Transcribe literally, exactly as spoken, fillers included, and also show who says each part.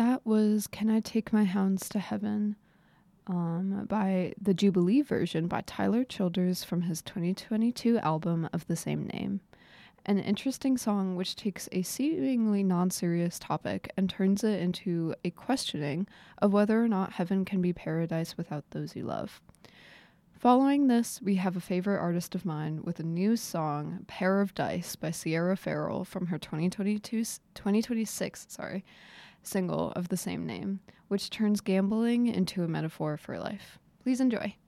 Speaker 1: That was Can I Take My Hounds to Heaven um, by the Jubilee version by Tyler Childers from his twenty twenty-two album of the same name. An interesting song which takes a seemingly non-serious topic and turns it into a questioning of whether or not heaven can be paradise without those you love. Following this, we have a favorite artist of mine with a new song, Pair of Dice by Sierra Farrell from her twenty twenty-two, twenty twenty-six sorry, single of the same name, which turns gambling into a metaphor for life. Please enjoy.